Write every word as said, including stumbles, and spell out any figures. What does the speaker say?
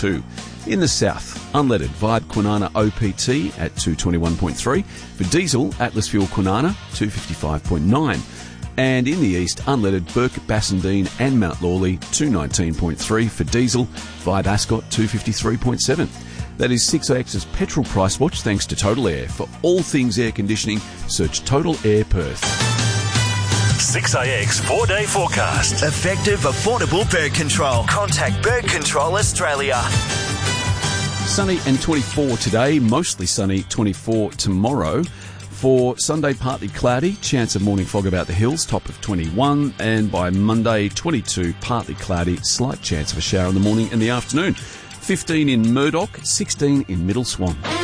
two. In the south, unleaded Vibe Kwinana O P T at two twenty-one point three. For diesel, Atlas Fuel Kwinana two fifty-five point nine. And in the east, unleaded Burke Bassendean and Mount Lawley two nineteen point three. For diesel, Vibe Ascot two fifty-three point seven. That is six A X's petrol price watch thanks to Total Air. For all things air conditioning, search Total Air Perth. six A X four-day forecast. Effective, affordable bird control. Contact Bird Control Australia. Sunny and twenty-four today, mostly sunny, twenty-four tomorrow. For Sunday, partly cloudy, chance of morning fog about the hills, top of twenty-one. And by Monday, twenty-two, partly cloudy, slight chance of a shower in the morning and the afternoon. fifteen in Murdoch, sixteen in Middle Swan.